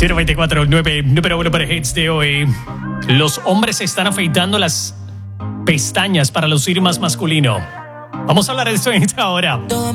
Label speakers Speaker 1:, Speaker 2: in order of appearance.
Speaker 1: 024, número uno para hits de hoy. Los hombres se están afeitando las pestañas para lucir más masculino. Vamos a hablar de esto en esta hora.